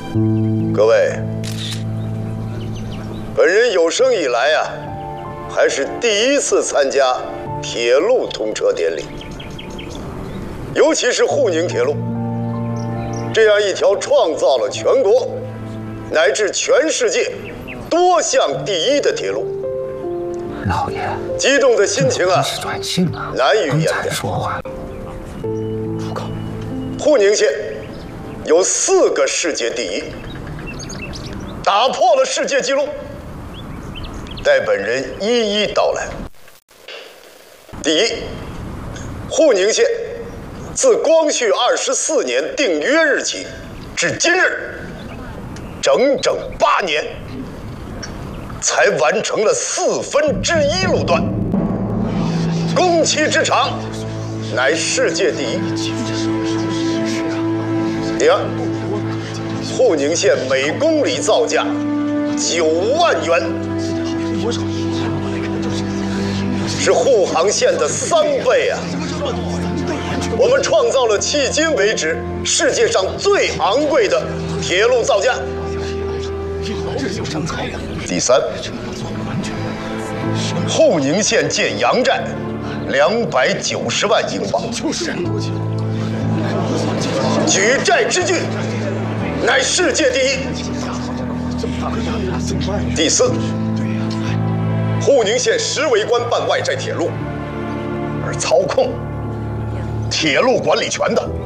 各位，本人有生以来啊，还是第一次参加铁路通车典礼，尤其是沪宁铁路这样一条创造了全国乃至全世界多项第一的铁路。 老爷， 激动的心情啊， 短信啊， 难以言表。 说话。 沪宁线有4个世界第一，打破了世界纪录。待本人一一道来。第一，沪宁线自光绪24年订约日起至今日，整整8年，才完成了1/4路段，工期之长，乃世界第一。第二，沪宁线每公里造价9万元，是沪杭线的3倍啊！我们创造了迄今为止世界上最昂贵的铁路造价。第三，沪宁线建洋债290万英镑，举债之巨，乃世界第一。第四，沪宁线实为官办外债铁路，而操控铁路管理权的